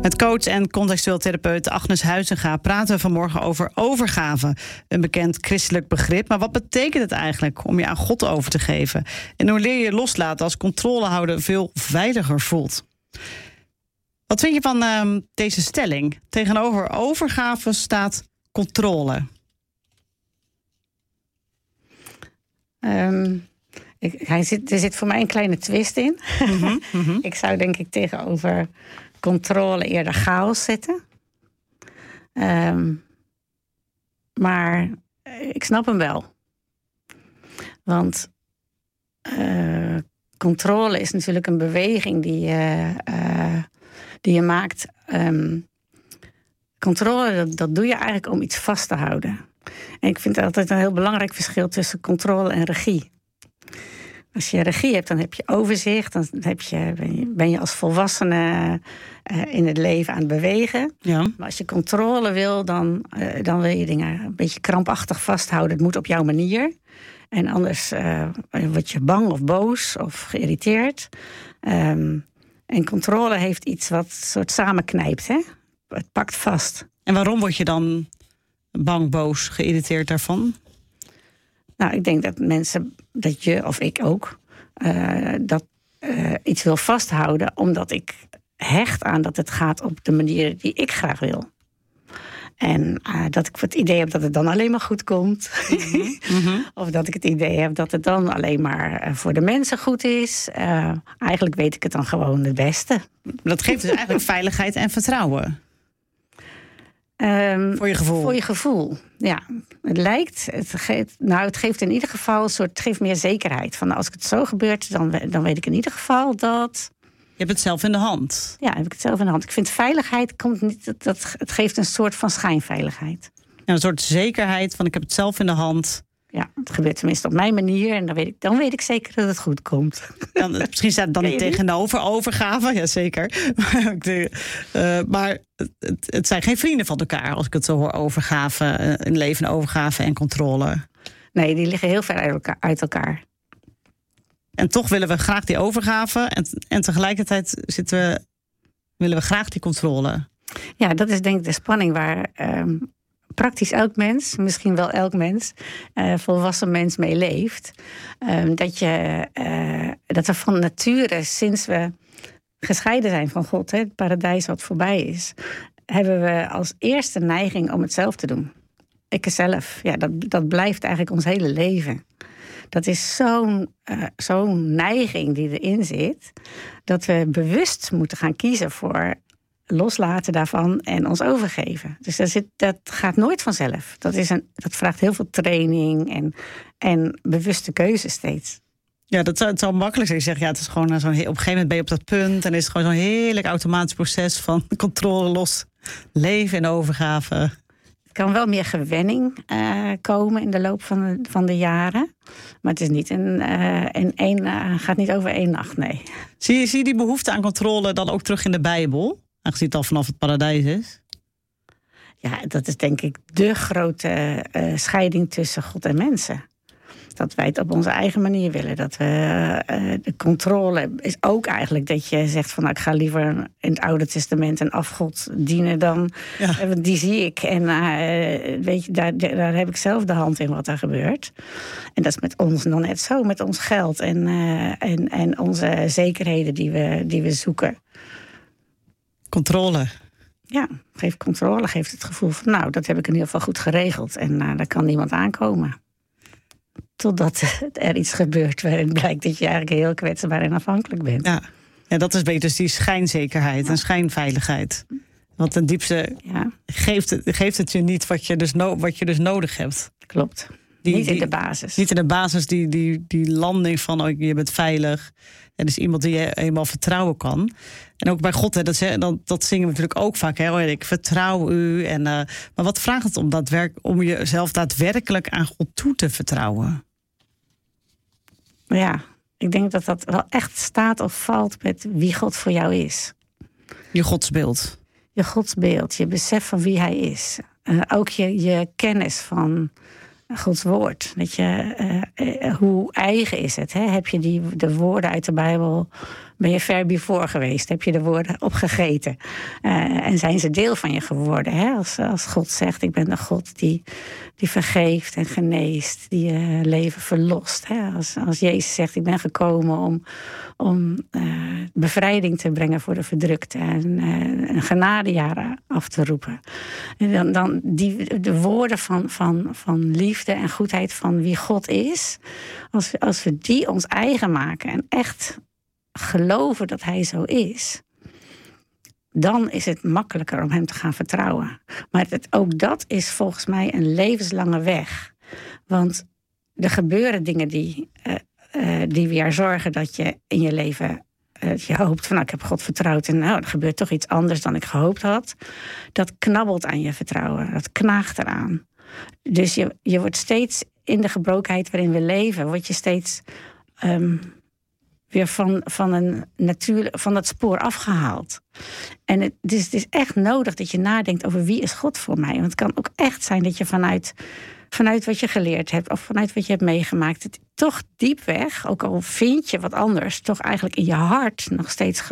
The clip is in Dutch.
Met coach en contextueel therapeut Agnes Huizinga praten we vanmorgen over overgave. Een bekend christelijk begrip. Maar wat betekent het eigenlijk om je aan God over te geven? En hoe leer je loslaten als controle houden veel veiliger voelt? Wat vind je van deze stelling? Tegenover overgave staat controle. Er zit voor mij een kleine twist in. Ik zou denk ik tegenover controle eerder chaos zetten. Maar ik snap hem wel. Want controle is natuurlijk een beweging die je maakt. Controle, dat doe je eigenlijk om iets vast te houden. En ik vind het altijd een heel belangrijk verschil tussen controle en regie. Als je regie hebt, dan heb je overzicht. Dan ben je als volwassene in het leven aan het bewegen. Ja. Maar als je controle wil, dan wil je dingen een beetje krampachtig vasthouden. Het moet op jouw manier. En anders word je bang of boos of geïrriteerd. En controle heeft iets wat soort samenknijpt. Hè? Het pakt vast. En waarom word je dan bang, boos, geïrriteerd daarvan? Nou, ik denk dat mensen, dat je of ik ook, iets wil vasthouden, omdat ik hecht aan dat het gaat op de manier die ik graag wil. En dat ik het idee heb dat het dan alleen maar goed komt. Of dat ik het idee heb dat het dan alleen maar voor de mensen goed is. Eigenlijk weet ik het dan gewoon het beste. Dat geeft dus eigenlijk veiligheid en vertrouwen. Voor je gevoel? Voor je gevoel, ja. Het geeft in ieder geval het geeft meer zekerheid. Van als het zo gebeurt, dan weet ik in ieder geval dat. Je hebt het zelf in de hand. Ja, heb ik het zelf in de hand. Ik vind veiligheid komt niet. Het geeft een soort van schijnveiligheid. Ja, een soort zekerheid van ik heb het zelf in de hand. Ja, het gebeurt tenminste op mijn manier. En dan weet ik zeker dat het goed komt. Misschien staat het dan niet tegenover overgave. Ja, zeker. Maar het zijn geen vrienden van elkaar. Als ik het zo hoor, overgave, een leven overgave en controle. Nee, die liggen heel ver uit elkaar. En toch willen we graag die overgave. En tegelijkertijd willen we graag die controle. Ja, dat is denk ik de spanning waar praktisch elk mens, misschien wel elk mens, volwassen mens mee leeft. Dat we van nature, sinds we gescheiden zijn van God, het paradijs wat voorbij is, hebben we als eerste neiging om het zelf te doen. Ikzelf, ja, dat blijft eigenlijk ons hele leven. Dat is zo'n neiging die erin zit, dat we bewust moeten gaan kiezen voor loslaten daarvan en ons overgeven. Dus dat gaat nooit vanzelf. Dat vraagt heel veel training en bewuste keuze steeds. Ja, het zou makkelijk zijn. Je zegt, ja, het is gewoon op een gegeven moment ben je op dat punt en is het gewoon zo'n heerlijk automatisch proces van controle los, leven en overgave. Er kan wel meer gewenning komen in de loop van de jaren. Maar het is niet gaat niet over 1 nacht, nee. Zie je die behoefte aan controle dan ook terug in de Bijbel? Aangezien het al vanaf het paradijs is? Ja, dat is denk ik de grote scheiding tussen God en mensen. Dat wij het op onze eigen manier willen. Dat we de controle is ook eigenlijk dat je zegt van ik ga liever in het Oude Testament een afgod dienen dan. Ja. Die zie ik. En weet je, daar heb ik zelf de hand in wat er gebeurt. En dat is met ons dan net zo, met ons geld en onze zekerheden die we zoeken. Controle. Ja, geeft het gevoel van dat heb ik in ieder geval goed geregeld. En daar kan niemand aankomen. Totdat er iets gebeurt waarin blijkt dat je eigenlijk heel kwetsbaar en afhankelijk bent. Ja, dat is beter, dus die schijnzekerheid en schijnveiligheid. Want ten diepste geeft het je niet wat je dus nodig hebt. Klopt. Niet in de basis. Niet in de basis, die landing van je bent veilig. En dus iemand die je helemaal vertrouwen kan. En ook bij God, dat zingen we natuurlijk ook vaak. Ik vertrouw u. Maar wat vraagt het om jezelf daadwerkelijk aan God toe te vertrouwen? Ja, ik denk dat dat wel echt staat of valt met wie God voor jou is. Je godsbeeld. Je godsbeeld, je besef van wie hij is. Ook je kennis van Gods woord. Hoe eigen is het? Hè? Heb je de woorden uit de Bijbel Ben je verbivoor geweest? Heb je de woorden opgegeten? En zijn ze deel van je geworden? Hè? Als God zegt, ik ben de God die vergeeft en geneest. Die je leven verlost. Hè? Als Jezus zegt, ik ben gekomen om bevrijding te brengen voor de verdrukte. En een genadejaren af te roepen. En dan de woorden van liefde en goedheid van wie God is. Als we die ons eigen maken en echt geloven dat hij zo is, dan is het makkelijker om hem te gaan vertrouwen. Maar ook dat is volgens mij een levenslange weg. Want er gebeuren dingen die weer zorgen dat je in je leven je hoopt van, ik heb God vertrouwd en er gebeurt toch iets anders dan ik gehoopt had. Dat knabbelt aan je vertrouwen. Dat knaagt eraan. Dus je wordt steeds in de gebrokenheid waarin we leven, word je steeds weer van dat spoor afgehaald. En het is echt nodig dat je nadenkt over wie is God voor mij. Want het kan ook echt zijn dat je vanuit wat je geleerd hebt of vanuit wat je hebt meegemaakt, het toch diep weg, ook al vind je wat anders, toch eigenlijk in je hart nog steeds